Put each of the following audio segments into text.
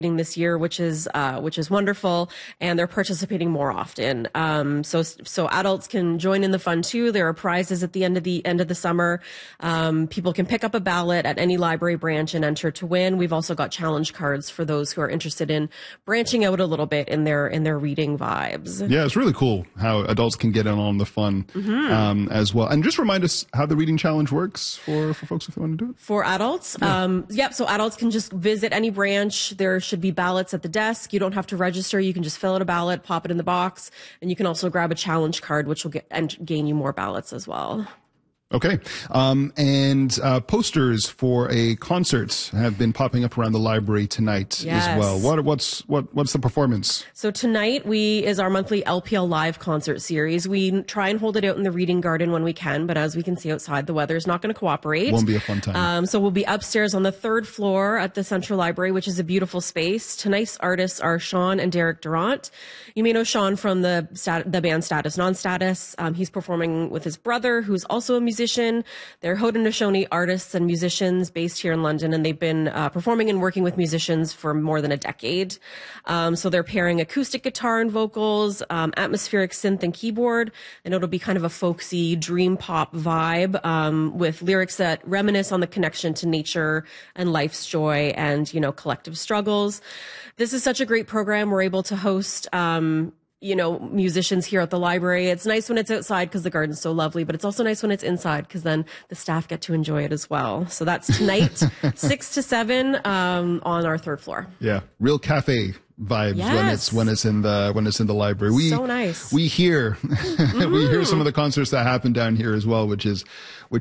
this year, which is wonderful, and they're participating more often. So adults can join in the fun too. There are prizes at the end of the summer. People can pick up a ballot at any library branch and enter to win. We've also got challenge cards for those who are interested in branching out a little bit in their reading vibes. Yeah, it's really cool how adults can get in on the fun as well. And just remind us how the reading challenge works for folks if they want to do it. For adults, so adults can just visit any branch. There should be ballots at the desk. You don't have to register. You can just fill out a ballot, pop it in the box, and you can also grab a challenge card, which will gain you more ballots as well. Okay. And posters for a concert have been popping up around the library tonight as well. What's the performance? So tonight is our monthly LPL Live concert series. We try and hold it out in the Reading Garden when we can, but as we can see outside, the weather is not going to cooperate. Won't be a fun time. So we'll be upstairs on the 3rd floor at the Central Library, which is a beautiful space. Tonight's artists are Sean and Derek Durant. You may know Sean from the band Status Non-Status. He's performing with his brother, who's also a musician. They're Haudenosaunee artists and musicians based here in London, and they've been performing and working with musicians for more than a decade. So they're pairing acoustic guitar and vocals, atmospheric synth and keyboard, and it'll be kind of a folksy dream pop vibe with lyrics that reminisce on the connection to nature and life's joy and, collective struggles. This is such a great program. We're able to host musicians here at the library. It's nice when it's outside because the garden's so lovely, but it's also nice when it's inside because then the staff get to enjoy it as well. So that's tonight, 6 to 7 on our 3rd floor. Yeah, real cafe vibes when it's in the library. So nice. We hear we hear some of the concerts that happen down here as well, which is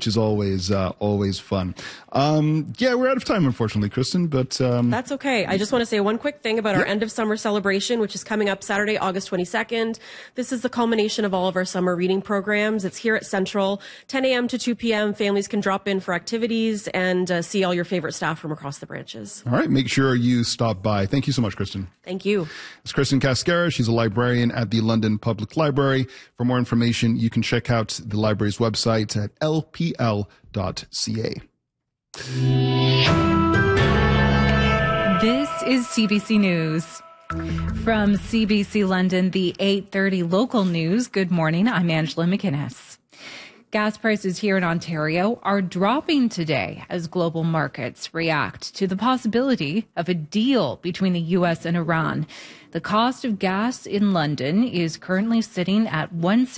always fun. We're out of time, unfortunately, Kristen, but that's okay. I just want to say one quick thing about our end of summer celebration, which is coming up Saturday, August 22nd. This is the culmination of all of our summer reading programs. It's here at Central, 10 a.m. to 2 p.m. Families can drop in for activities and see all your favorite staff from across the branches. All right, make sure you stop by. Thank you so much, Kristen. Thank you. It's Kristen Cascara. She's a librarian at the London Public Library. For more information, you can check out the library's website at lpl.ca. This is CBC News. From CBC London, the 8:30 local news. Good morning. I'm Angela McInnes. Gas prices here in Ontario are dropping today as global markets react to the possibility of a deal between the U.S. and Iran. The cost of gas in London is currently sitting at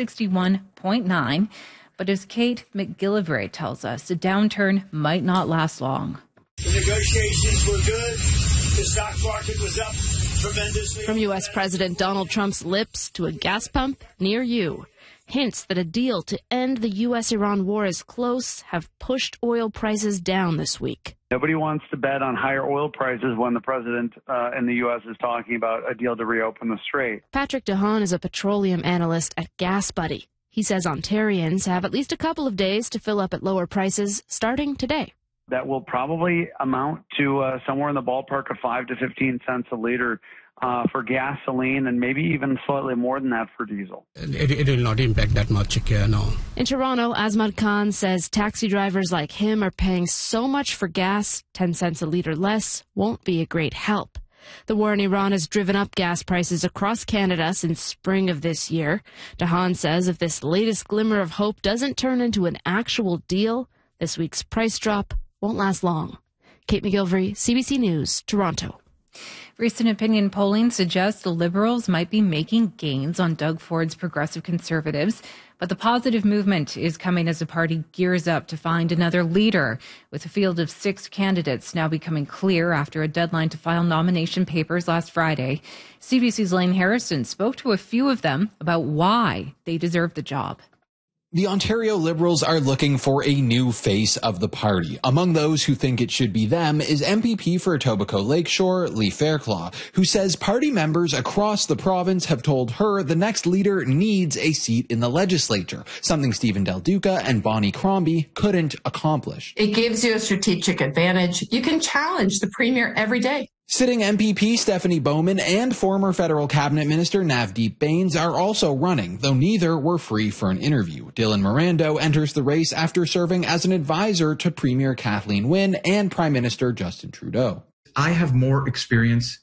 $161.9, but as Kate McGillivray tells us, the downturn might not last long. The negotiations were good. The stock market was up tremendously. From U.S. President Donald Trump's lips to a gas pump near you. Hints that a deal to end the U.S.-Iran war is close have pushed oil prices down this week. Nobody wants to bet on higher oil prices when the president in the U.S. is talking about a deal to reopen the strait. Patrick DeHaan is a petroleum analyst at GasBuddy. He says Ontarians have at least a couple of days to fill up at lower prices starting today. That will probably amount to somewhere in the ballpark of 5 to 15 cents a liter for gasoline, and maybe even slightly more than that for diesel. It will not impact that much, no. In Toronto, Asmad Khan says taxi drivers like him are paying so much for gas, 10 cents a litre less won't be a great help. The war in Iran has driven up gas prices across Canada since spring of this year. DeHaan says if this latest glimmer of hope doesn't turn into an actual deal, this week's price drop won't last long. Kate McGillivray, CBC News, Toronto. Recent opinion polling suggests the Liberals might be making gains on Doug Ford's Progressive Conservatives, but the positive movement is coming as the party gears up to find another leader, with a field of 6 candidates now becoming clear after a deadline to file nomination papers last Friday. CBC's Lane Harrison spoke to a few of them about why they deserve the job. The Ontario Liberals are looking for a new face of the party. Among those who think it should be them is MPP for Etobicoke Lakeshore, Lee Fairclough, who says party members across the province have told her the next leader needs a seat in the legislature, something Stephen Del Duca and Bonnie Crombie couldn't accomplish. It gives you a strategic advantage. You can challenge the premier every day. Sitting MPP Stephanie Bowman and former federal cabinet minister Navdeep Bains are also running, though neither were free for an interview. Dylan Mirando enters the race after serving as an advisor to Premier Kathleen Wynne and Prime Minister Justin Trudeau. I have more experience